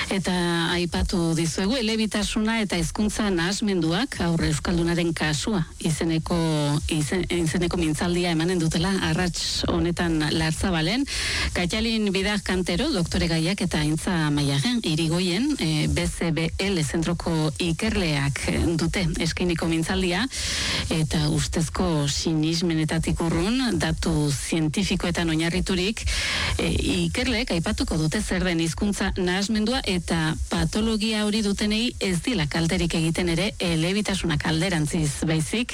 Eta aipatu dizuegu elebitasuna eta hizkuntza nahasmenduak aurre euskaldunaren kasua izeneko mintzaldia emanen dutela arrats honetan Larzabalen. Katalin Bidar Kantero doktore gaiak eta Aintza Maiagen Irigoien BCBL zentroko ikerleak dute eskainiko mintzaldia eta ustezko sinismenetatik urrun datu zientifikoetan oinarriturik ikerleek aipatuko dute zer den hizkuntza nahasmendua eta patologia hori dutenei ez dila kalterik egiten ere elebitasunak alderantziz baizik,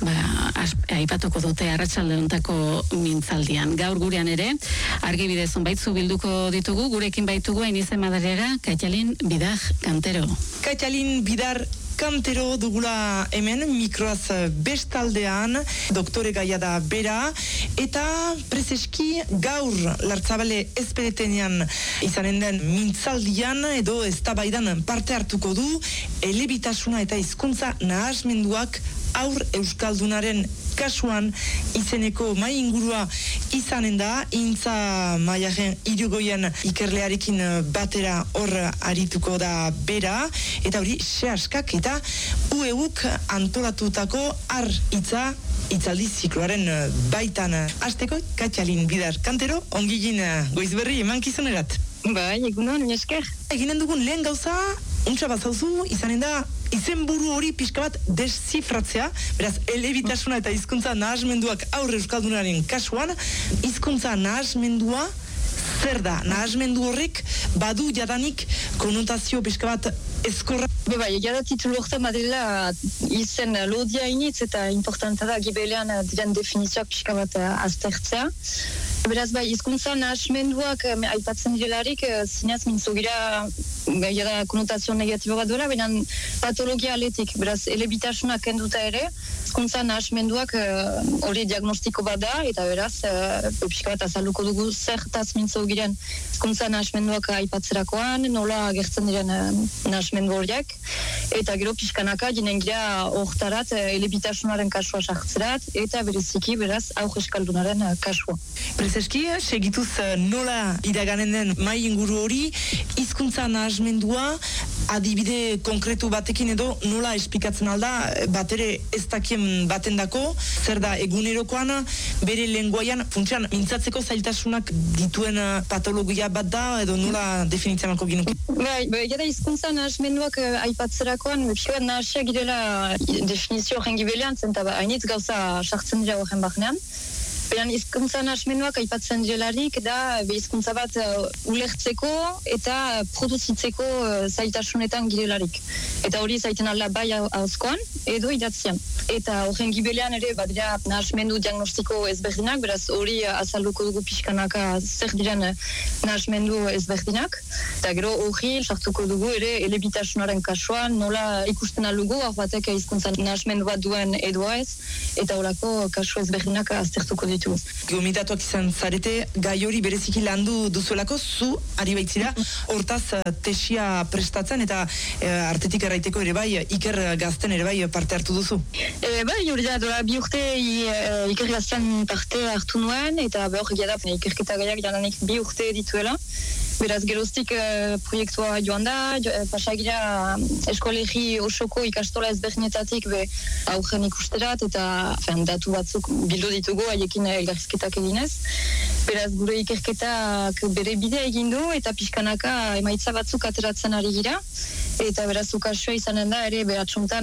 aipatuko dute arratsaldeontako mintzaldian. Gaur gurean ere, argibide zonbaitzu bilduko ditugu, gurekin baitugu Ainize Madariaga, Katalin Bidar Kantero. Katalin Bidar Kantero dugula hemen, mikroaz bestaldean, doktore gaia da bera, eta prezeski gaur Larzabale ezperetenean izanen den mintzaldian edo eztabaidan parte hartuko du elebitasuna eta hizkuntza nahasmenduak aur euskaldunaren kasuan izeneko mai ingurua izanen da, Aintza Maiagen Irigoien ikerlearekin batera hor arituko da bera, eta hori sehaskak eta UEUk antolatutako hitza hitzaldi zikloaren baitan. Hasteko, Katalin Bidar Kantero, ongigin goizberri emankizunerat. Bai, egunon, esker. Eginen dugun lehen gauza, untsa bazauzu, izanen da izenburu hori pixka bat deszifratzea, beraz, elebitasuna eta hizkuntza nahasmenduak aurre euskaldunaren kasuan, hizkuntza nahasmendua zer da? Nahasmendu horrek badu jadanik konotazio pixka bat eskorra. Bai, jada titulu horretan badela izen lodia initz eta importanta da gibelean diren definizioak pixka bat aztertzea. Beraz, bai, hizkuntza nahasmenduak aipatzen direlarik, zinez mintzogira jada konotazio negatibo bat duela, baina patologia aletik, beraz, elebitasunak kenduta ere, hizkuntza nahasmenduak hori diagnostiko bat da, eta beraz, pixka bat azalduko dugu zertaz mintzogiren hizkuntza nahasmenduak aipatzerakoan, nola agertzen diren nahasmendu horiek, eta gero pixkanaka jinen gira hortarat elebitasunaren kasua sartzerat, eta bereziki beraz aur euskaldunaren kasua. Prezeski, segituz nola iraganen den mai inguru hori, hizkuntza nahasmendua adibide konkretu batekin edo nola esplikatzen alda, bat ere ez dakien batendako, zer da egunerokoan, bere lenguaian, funtsean, mintzatzeko zailtasunak dituen patologia bat da, edo nola definitzenako ginuko? Bai, jada hizkuntza nahasmenduak aipatzerakoan, pixka bat nahasiak girela definizio horren gibelean, zenta hainitz gauza sartzen dira horren barnean. Beran hizkuntza nahasmenduak aipatzen direlarik da hizkuntza bat ulertzeko eta produzitzeko zailtasunetan girelarik. Eta hori zaiten alda bai hauzkoan edo idatzian. Eta horren gibelean ere badira nahasmendu diagnostiko ezberdinak, beraz hori azalduko dugu pixkanaka zer diren nahasmendu ezberdinak. Eta gero hori sartuko dugu ere elebitasunaren kasuan, nola ikusten aldugu, hor batek hizkuntza nahasmendu bat duen edo ez, eta horako kasu ezberdinak aztertuko ditu. Gomitatuak izan zarete, gai hori bereziki landu duzuelako, zu ari baitzira, hortaz tesia prestatzen eta artetik erraiteko ere bai, Iker Gazten ere bai parte hartu duzu. Bai, hori da, dola bi urte Iker Gazten parte hartu nuen, eta behor egia da, ikerketa gaiak jadanik bi urte dituela. Beraz, geroztik proiektua joan da, pasagira eskolegi osoko ikastola ezberdinetatik aurren ikusterat, eta datu batzuk bildu ditugu haiekin elgarrizketak eginez. Beraz, gure ikerketak bere bidea egin du, eta pixkanaka emaitza batzuk ateratzen ari gira. Eta beraz, ukazioa izanen da, ere behatsuntan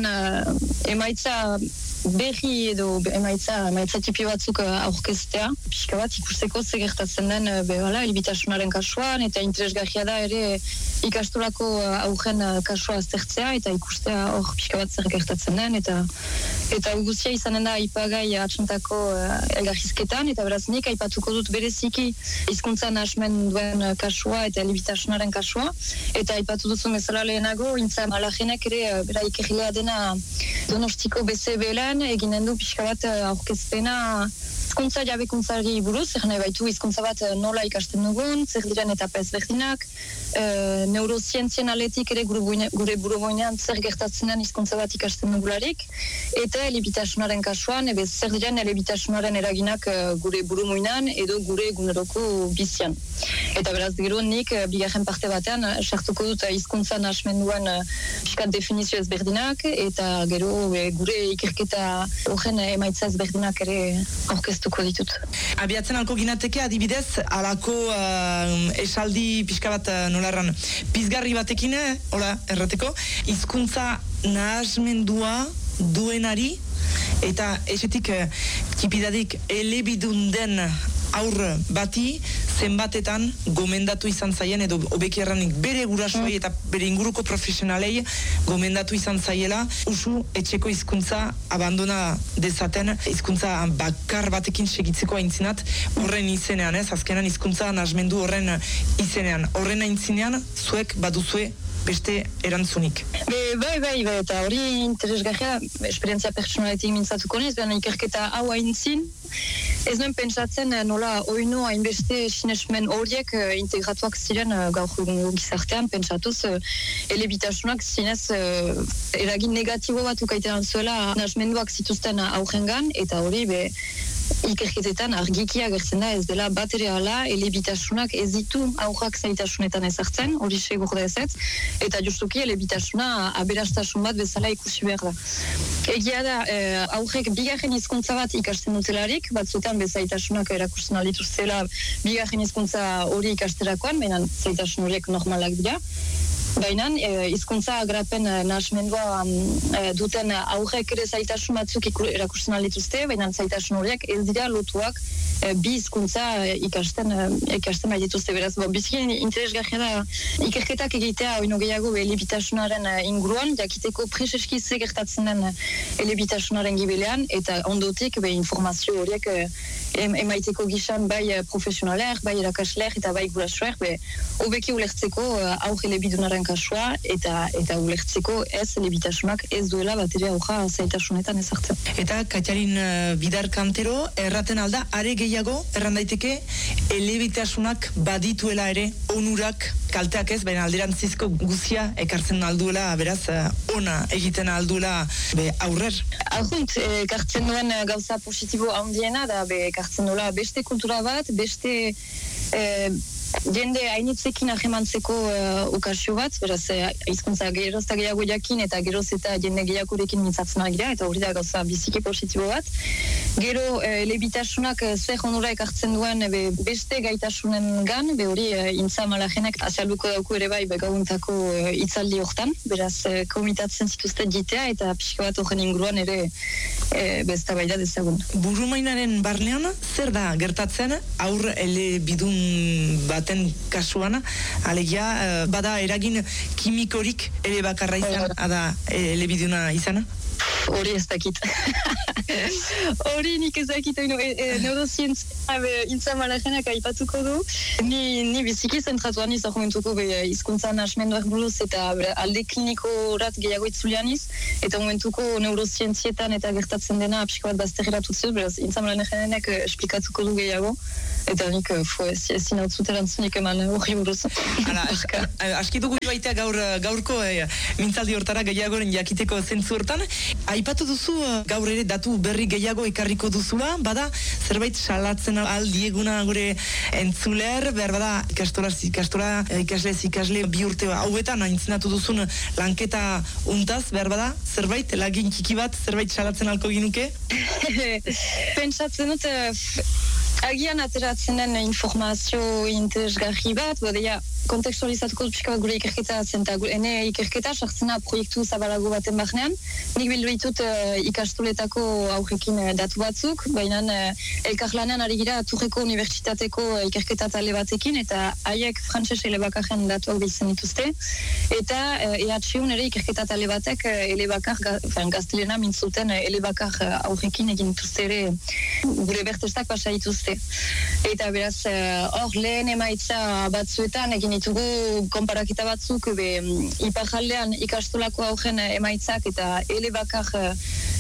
emaitza berri edo emaitza tipi batzuk aurkeztea. Pixka bat ikusteko zegertatzen den elebitasunaren kasuan, eta interesgarria da ere ikastolako aurren kasua aztertzea, eta ikustea hor pixka bat zegertatzen den, eta guztia izanen da aipagai atxuntako elgarrizketan, eta beraz nik aipatuko dut bereziki hizkuntza nahasmen duen kasua eta elebitasunaren kasua, eta aipatu duzun bezala lehenago, Aintza Maiagenek ere bera ikerlea dena Donostiko BCBLan eginen du pixka bat aurkezpena hizkuntza jabekuntzari buruz, zer nahi baitu hizkuntza bat nola ikasten dugun, zer diren etapa ezberdinak, neurozientzien aletik ere gure burugoinean zer gertatzen den hizkuntza bat ikasten dugularik, eta elebitasunaren kasuan, zer diren elebitasunaren eraginak gure burugoinean edo gure eguneroko bizian. Eta beraz, gero nik bigarren parte batean sartuko dut hizkuntza nahasmenduan pixkat definizio ezberdinak, eta gero gure ikerketa horren emaitza ezberdinak ere aurkeztuko ditut. Abiatzen alko ginateke adibidez, alako esaldi pixka bat nolarran pizgarri batekin, hola, errateko, hizkuntza nahasmendua duenari, eta esetik tipidadik elebidun den aur bati zenbatetan gomendatu izan zaien, edo hobeki erranik bere gurasoei eta bere inguruko profesionalei gomendatu izan zaiela usu etxeko hizkuntza abandona dezaten, hizkuntza bakar batekin segitzeko aintzinat horren izenean, azkenan hizkuntza nahasmendu horren izenean. Horren aintzinean zuek baduzue beste erantzunik. Bai, eta hori interesgarria, esperientzia pertsonaletik mintzatuko nez, baina ikerketa hau aintzin, ez nuen pentsatzen nola oinu hainbeste sinesmen horiek integratuak ziren gaur gizartean, pentsatuz elebitasunak zinez eragin negatibo bat ukaitean zuela nahasmenduak zituzten aurrengan, eta hori ikerketetan argiki agertzen da, ez dela bat ere hala, elebitasunak ez ditu aurrak zaitasunetan ezartzen, hori segur da ezet, eta justuki elebitasuna aberastasun bat bezala ikusi behar da. Egia da, aurrek bigarren hizkuntza bat ikasten dutelarik, batzuetan bezaitasunak erakusten aldituztela bigarren hizkuntza hori ikasterakoan, baina zaitasun horiek normalak dira. Baina, hizkuntza agrapen nahasmendua duten aurrek ere zaitasun batzuk erakusten aldituzte, baina zaitasun horiek ez dira lotuak bi hizkuntza ikasten baitituzte. Beraz, bizikin interesgarria da ikerketak egitea oino gehiago elebitasunaren inguruan, jakiteko preseski ze gertatzen den elebitasunaren gibilean, eta ondotik informazio horiek emaiteko gizan bai profesionaler, bai erakasler eta bai gurasoer, hobeki ulertzeko aur elebidunaren kasua eta ulertzeko ez elebitasunak ez duela bat ere aurra zaitasunetan ezartzen. Eta Katjarin Bidar Kantero erraten alda, are gehiago erran daiteke elebitasunak badituela ere onurak kalteak ez, baina alderantzizko guzia ekartzen alduela, beraz ona egiten alduela aurrer. Argunt, ekartzen duen gauza positibo handiena da ekartzen duela beste kultura bat, beste jende hainitzekin ahemantzeko okazio bat, beraz hizkuntza geroz eta gehiago jakin eta geroz eta jende gehiagorekin mintzatzen agira, eta hori da gauza biziki positibo bat. Gero elebitasunak zer onura ekartzen duen beste gaitasunen gan, hori intza malajenek azalduko dauku ere bai gauntako hitzaldi hortan, beraz komitatzen zituzten jitea eta pixka bat horren inguruan ere bezta baida dezagun. Burumainaren barnean zer da gertatzen aur elebidun baten kasuan, alegia bada eragin kimikorik ere bakarra izan, ada elebiduna izana? Hori ez dakit. Hori nik ez dakit. Neurozientzia intza malajenak aipatuko du. Ni biziki zentratuan iz argumentuko hizkuntza nahasmenduak buruz eta alde kliniko horat gehiago itzulianiz, eta momentuko neurozientzietan eta gertatzen dena pixka bat bazterratu zuz, beraz intza malajenak esplikatuko du gehiago, eta nik ezin hau zuterantzunik eman hori buruz. Aski dugu baitea gaurko mintzaldi hortara gehiagoren jakiteko zentzu hortan. Aipatu duzu gaur ere datu berri gehiago ekarriko duzula, bada zerbait salatzen aldieguna gure entzuler, behar bada ikasle bi urte hauetan aintzinatu duzun lanketa untaz, behar bada zerbait lagin kiki bat, zerbait salatzen alko ginuke? Pentsatzen dut agian ateratzen den informazio interesgarri bat, baina kontekstualizatuko dut gure ikerketa zen, ene ikerketa sartzena proiektu zabalago baten barnean. Nik bildu ditut ikastoletako aurrekin datu batzuk, baina elkarlanean ari gira Turreko Unibertsitateko ikerketa tale batekin, eta haiek frantses elebakarren datuak biltzen dituzte, eta EHUn ere ikerketa tale batek elebakar, gaztelena mintzuten elebakar aurrekin egin dituzte ere gure bertestak pasa dituzte. Eta beraz, hor lehen emaitza batzuetan egin ditugu konparaketa batzuk iparjaldean ikastolako aurren emaitzak eta elebakar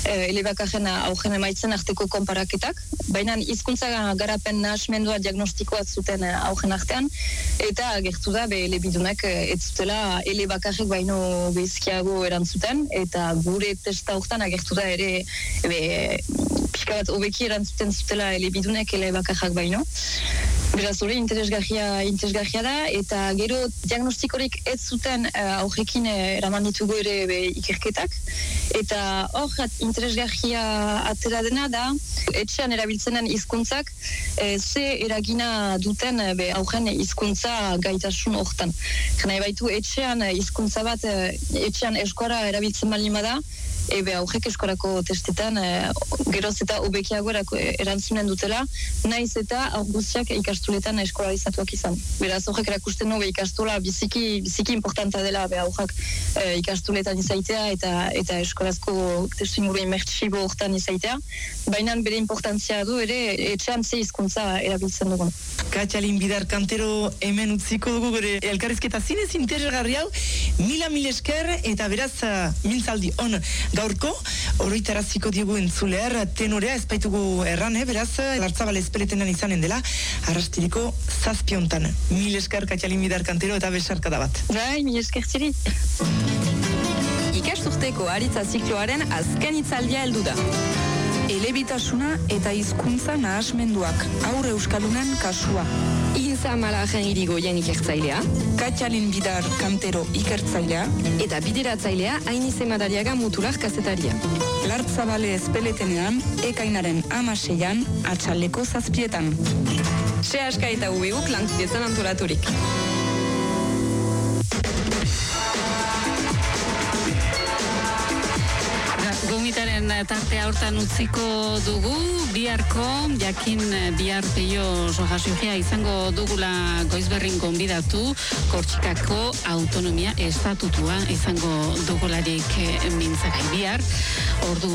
elebakarren aurren emaitzen arteko konparaketak, baina hizkuntza garapen nahasmendua diagnostikoa zuten aurren artean, eta agertu da elebidunak ez zutela elebakarrek baino bezkiago erantzuten, eta gure testa hortan agertu da ere pixka bat hobeki erantzuten zutela elebidunek elebakarrak baino. Beraz, hori interesgarria da, eta gero diagnostikorik ez zuten aurrekin eraman ditugu ere ikerketak, eta hor interesgarria atera dena da, etxean erabiltzenen hizkuntzak ze eragina duten aurren hizkuntza gaitasun hortan. Nahi baitu etxean hizkuntza bat, etxean eskora erabiltzen baldin bada, aurrek eskolako testetan geroz eta hobekiago erantzunen dutela, naiz eta aur guztiak ikastoletan eskolalizatuak izan. Beraz, horrek erakusten du ikastola biziki importanta dela aurrak ikastoletan izaitea eta eskolazko testu inguru imertsibo hortan izaitea, baina bere importantzia du ere etxean ze hizkuntza erabiltzen dugun. Katxalin Bidar Kantero hemen utziko dugu gure elkarrizketa zinez interesgarri hau, mil esker, eta beraz mintzaldi on gaurko, oroitaraziko diogu entzulear, tenorea espaitugu erran, beraz, Lartzabal espeletenan izanen dela, arrastiriko zazpiontan. Mil esker Katxalin Bidar Kantero eta besarkada bat. Bai, mil esker ziri. Ikasturteko aritza zikloaren azken hitzaldia heldu da. Elebitasuna eta hizkuntza nahasmenduak, aurre euskaldunen kasua. Inza Malajen irigoien ikertzailea, Katxalin Bidar Kantero ikertzailea, eta bideratzailea Ainize Madariaga Mutular kazetaria. Lartzabale espeletenean, ekainaren 16an, atxaleko 7:00. Sehaska eta UBUk lankidetzan antolaturik. Gomitaren tartea hortan utziko dugu, biharko, jakin bihar peio sojasugia izango dugula Goizberrin gonbidatu, Kortxikako autonomia estatutua izango dugularik mintzagai bihar, ordu